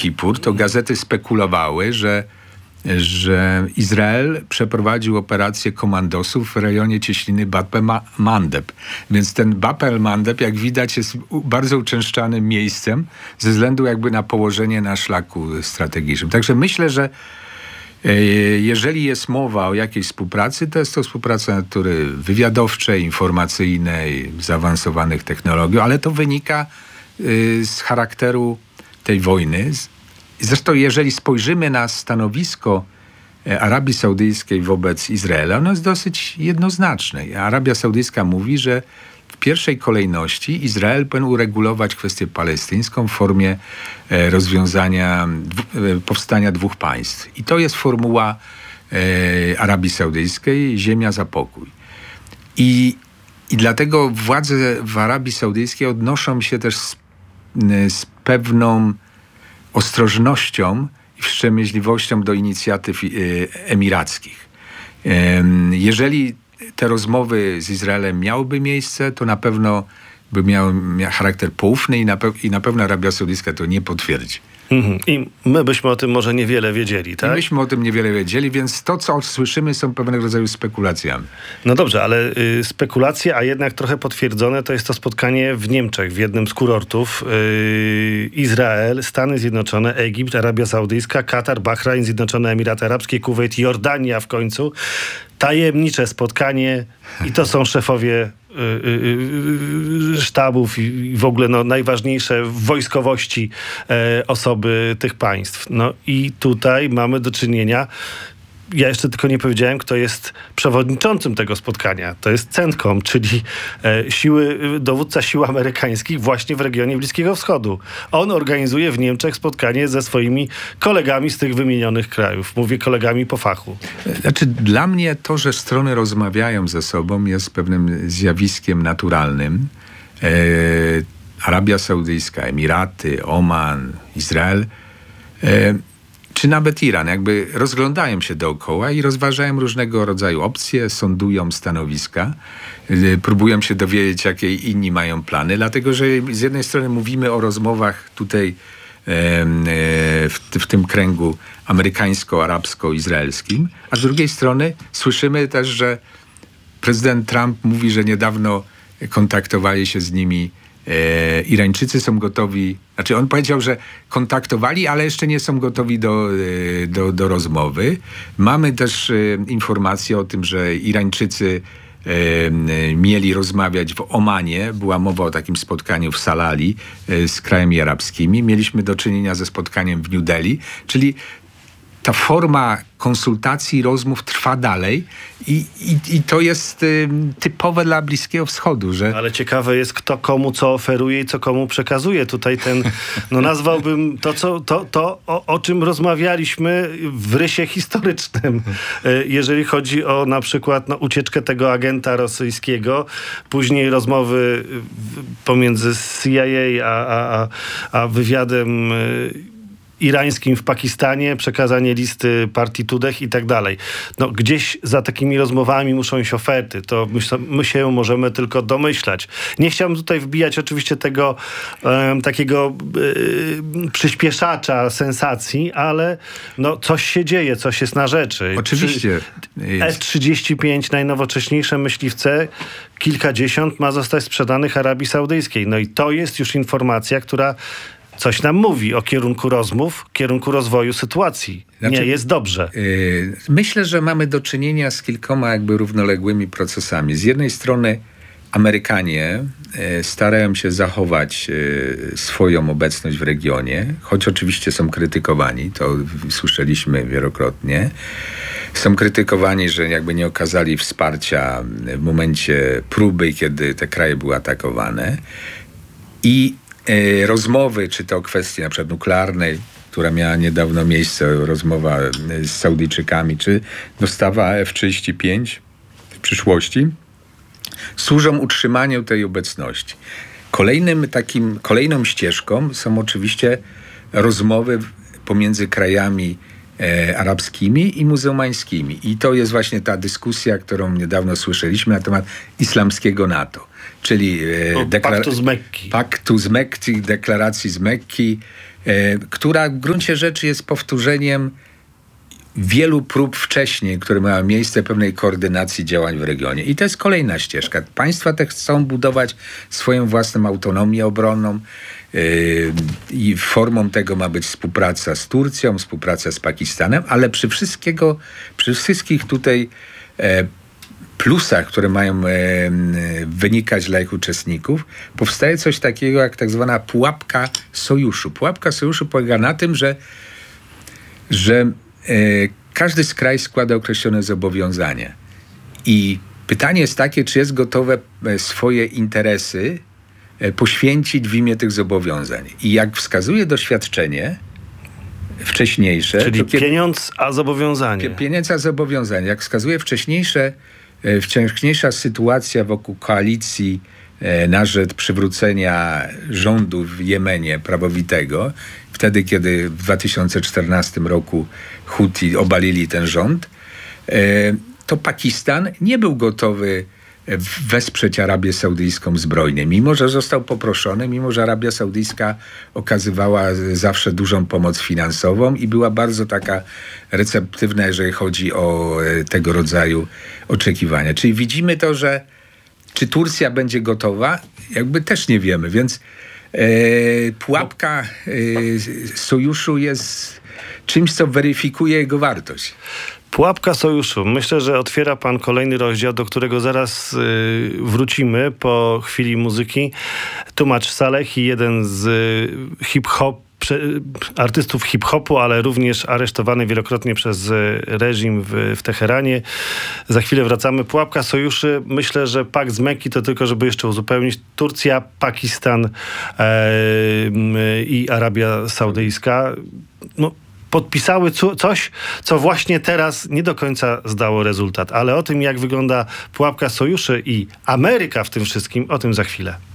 Kippur, to gazety spekulowały, że Izrael przeprowadził operację komandosów w rejonie cieśniny Bab el-Mandeb. Więc ten Bab el-Mandeb, jak widać, jest bardzo uczęszczanym miejscem ze względu jakby na położenie na szlaku strategicznym. Także myślę, że jeżeli jest mowa o jakiejś współpracy, to jest to współpraca natury wywiadowczej, informacyjnej, zaawansowanych technologii, ale to wynika z charakteru tej wojny. Zresztą jeżeli spojrzymy na stanowisko Arabii Saudyjskiej wobec Izraela, ono jest dosyć jednoznaczne. Arabia Saudyjska mówi, że w pierwszej kolejności Izrael powinien uregulować kwestię palestyńską w formie rozwiązania, powstania dwóch państw. I to jest formuła Arabii Saudyjskiej, ziemia za pokój. I dlatego władze w Arabii Saudyjskiej odnoszą się też z pewną ostrożnością i wstrzemięźliwością do inicjatyw emirackich. Jeżeli te rozmowy z Izraelem miałyby miejsce, to na pewno by miały charakter poufny i na pewno Arabia Saudyjska to nie potwierdzi. I my byśmy o tym może niewiele wiedzieli, tak? I myśmy o tym niewiele wiedzieli, więc to, co słyszymy, są pewnego rodzaju spekulacjami. No dobrze, ale spekulacje, a jednak trochę potwierdzone, to jest to spotkanie w Niemczech, w jednym z kurortów. Izrael, Stany Zjednoczone, Egipt, Arabia Saudyjska, Katar, Bahrajn, Zjednoczone Emiraty Arabskie, Kuwejt, Jordania w końcu. Tajemnicze spotkanie i to są szefowie sztabów i w ogóle najważniejsze w wojskowości osoby tych państw. No i tutaj mamy do czynienia, ja jeszcze tylko nie powiedziałem, kto jest przewodniczącym tego spotkania. To jest CENTCOM, czyli dowódca sił amerykańskich właśnie w regionie Bliskiego Wschodu. On organizuje w Niemczech spotkanie ze swoimi kolegami z tych wymienionych krajów. Mówię kolegami po fachu. Znaczy, dla mnie to, że strony rozmawiają ze sobą, jest pewnym zjawiskiem naturalnym. Arabia Saudyjska, Emiraty, Oman, Izrael czy nawet Iran, jakby rozglądają się dookoła i rozważają różnego rodzaju opcje, sądują stanowiska, próbują się dowiedzieć, jakie inni mają plany, dlatego że z jednej strony mówimy o rozmowach tutaj w tym kręgu amerykańsko-arabsko-izraelskim, a z drugiej strony słyszymy też, że prezydent Trump mówi, że niedawno kontaktowali się z nimi Irańczycy są gotowi, znaczy on powiedział, że kontaktowali, ale jeszcze nie są gotowi do rozmowy. Mamy też informacje o tym, że Irańczycy mieli rozmawiać w Omanie. Była mowa o takim spotkaniu w Salali z krajami arabskimi. Mieliśmy do czynienia ze spotkaniem w New Delhi, czyli ta forma konsultacji, rozmów trwa dalej i to jest typowe dla Bliskiego Wschodu. Że... Ale ciekawe jest, kto komu co oferuje i co komu przekazuje. Tutaj nazwałbym o czym rozmawialiśmy w rysie historycznym. Jeżeli chodzi o na przykład ucieczkę tego agenta rosyjskiego, później rozmowy pomiędzy CIA a wywiadem irańskim w Pakistanie, przekazanie listy partii Tudeh i tak dalej. Gdzieś za takimi rozmowami muszą iść oferty. To my się możemy tylko domyślać. Nie chciałbym tutaj wbijać oczywiście tego takiego przyspieszacza sensacji, ale coś się dzieje, coś jest na rzeczy. Oczywiście. F-35, najnowocześniejsze myśliwce, kilkadziesiąt ma zostać sprzedanych Arabii Saudyjskiej. I to jest już informacja, która coś nam mówi o kierunku rozmów, kierunku rozwoju sytuacji. Nie jest dobrze. Myślę, że mamy do czynienia z kilkoma jakby równoległymi procesami. Z jednej strony Amerykanie starają się zachować swoją obecność w regionie, choć oczywiście są krytykowani, to słyszeliśmy wielokrotnie. Są krytykowani, że jakby nie okazali wsparcia w momencie próby, kiedy te kraje były atakowane. I rozmowy, czy to o kwestii na przykład nuklearnej, która miała niedawno miejsce, rozmowa z Saudyjczykami, czy dostawa F-35 w przyszłości, służą utrzymaniu tej obecności. Kolejną ścieżką są oczywiście rozmowy pomiędzy krajami arabskimi i muzułmańskimi. I to jest właśnie ta dyskusja, którą niedawno słyszeliśmy na temat islamskiego NATO. Czyli Paktu z Mekki. Paktu z Mekki, deklaracji z Mekki, która w gruncie rzeczy jest powtórzeniem wielu prób wcześniej, które miały miejsce, pewnej koordynacji działań w regionie. I to jest kolejna ścieżka. Państwa te chcą budować swoją własną autonomię obronną i formą tego ma być współpraca z Turcją, współpraca z Pakistanem, ale przy wszystkich tutaj plusach, które mają wynikać dla ich uczestników, powstaje coś takiego jak tak zwana pułapka sojuszu. Pułapka sojuszu polega na tym, że każdy z krajów składa określone zobowiązania. I pytanie jest takie, czy jest gotowe swoje interesy poświęcić w imię tych zobowiązań. I jak wskazuje doświadczenie wcześniejsze... Czyli pieniądz, a zobowiązanie. Pieniądz, a zobowiązanie. Jak wskazuje wcześniejsza sytuacja wokół koalicji na rzecz przywrócenia rządu w Jemenie prawowitego, wtedy, kiedy w 2014 roku Huti obalili ten rząd, to Pakistan nie był gotowy wesprzeć Arabię Saudyjską zbrojnie, mimo że został poproszony, mimo że Arabia Saudyjska okazywała zawsze dużą pomoc finansową i była bardzo taka receptywna, jeżeli chodzi o tego rodzaju oczekiwania. Czyli widzimy to, że czy Turcja będzie gotowa? Jakby też nie wiemy, więc pułapka sojuszu jest czymś, co weryfikuje jego wartość. Pułapka sojuszu. Myślę, że otwiera pan kolejny rozdział, do którego zaraz wrócimy po chwili muzyki. Tłumacz Salehi, jeden z artystów hip-hopu, ale również aresztowany wielokrotnie przez reżim w Teheranie. Za chwilę wracamy. Pułapka sojuszy. Myślę, że pakt z Mekki to tylko, żeby jeszcze uzupełnić. Turcja, Pakistan i Arabia Saudyjska. Podpisały coś, co właśnie teraz nie do końca zdało rezultat. Ale o tym, jak wygląda pułapka sojuszy i Ameryka w tym wszystkim, o tym za chwilę.